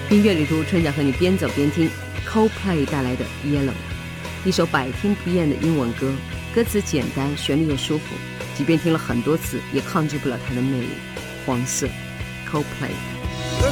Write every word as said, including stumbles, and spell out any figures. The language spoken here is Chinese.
音乐旅途，春想和你边走边听 Coldplay 带来的 Yellow， 一首百听不厌的英文歌，歌词简单，旋律又舒服，即便听了很多次也抗拒不了它的魅力。黄色 Coldplay。